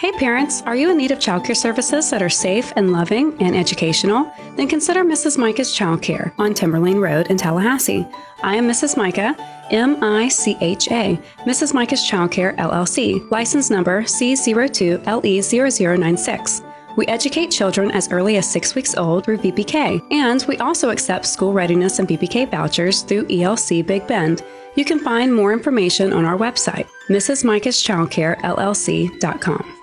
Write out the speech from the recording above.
Hey parents, are you in need of childcare services that are safe and loving and educational? Then consider Mrs. Micah's Childcare on Timberlane Road in Tallahassee. I am Mrs. Micah, M-I-C-H-A, Mrs. Micah's Childcare, LLC, license number C02LE0096. We educate children as early as 6 weeks old through VPK, and we also accept school readiness and VPK vouchers through ELC Big Bend. You can find more information on our website, mrsmicahschildcarellc.com.